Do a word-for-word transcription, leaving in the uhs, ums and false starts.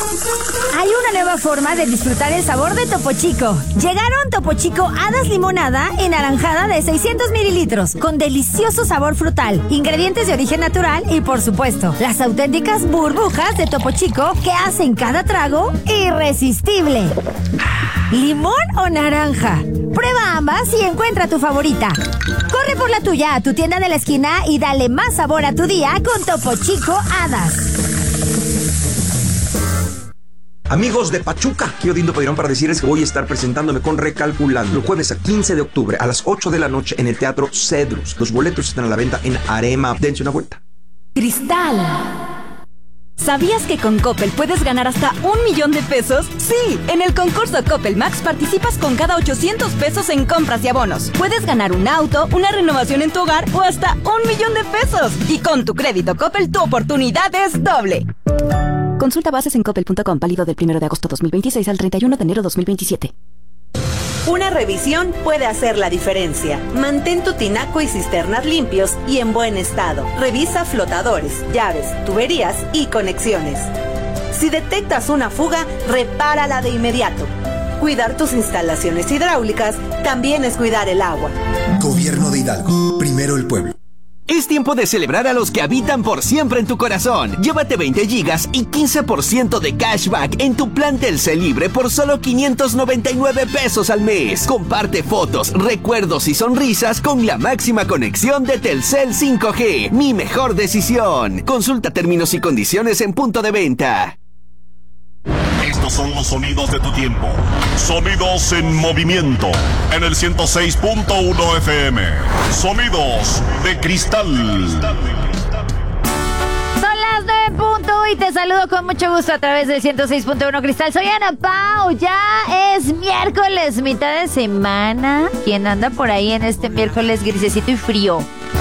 Hay una nueva forma de disfrutar el sabor de Topo Chico. Llegaron Topo Chico Hadas Limonada y Naranjada de seiscientos mililitros, con delicioso sabor frutal, ingredientes de origen natural y, por supuesto, las auténticas burbujas de Topo Chico que hacen cada trago irresistible. ¿Limón o naranja? Prueba ambas y encuentra tu favorita. Corre por la tuya a tu tienda de la esquina y dale más sabor a tu día con Topo Chico Hadas. Amigos de Pachuca, aquí Odindo Pedirón para decirles que voy a estar presentándome con Recalculando el jueves a quince de octubre a las ocho de la noche en el Teatro Cedrus. Los boletos están a la venta en Arema. Dense una vuelta. Cristal. ¿Sabías que con Coppel puedes ganar hasta un millón de pesos? Sí, en el concurso Coppel Max participas con cada ochocientos pesos en compras y abonos. Puedes ganar un auto, una renovación en tu hogar o hasta un millón de pesos. Y con tu crédito Coppel tu oportunidad es doble. Consulta bases en coppel punto com, válido del primero de agosto dos mil veintiséis al treinta y uno de enero dos mil veintisiete. Una revisión puede hacer la diferencia. Mantén tu tinaco y cisternas limpios y en buen estado. Revisa flotadores, llaves, tuberías y conexiones. Si detectas una fuga, repárala de inmediato. Cuidar tus instalaciones hidráulicas también es cuidar el agua. Gobierno de Hidalgo. Primero el pueblo. Es tiempo de celebrar a los que habitan por siempre en tu corazón. Llévate veinte gigas y quince por ciento de cashback en tu plan Telcel Libre por solo quinientos noventa y nueve pesos al mes. Comparte fotos, recuerdos y sonrisas con la máxima conexión de Telcel cinco G. Mi mejor decisión. Consulta términos y condiciones en punto de venta. Estos son los sonidos de tu tiempo. Sonidos en movimiento. En el ciento seis punto uno F M. Sonidos de cristal. Son las nueve punto y te saludo con mucho gusto a través del ciento seis punto uno Cristal. Soy Ana Pau. Ya es miércoles, mitad de semana. ¿Quién anda por ahí en este miércoles grisecito y frío?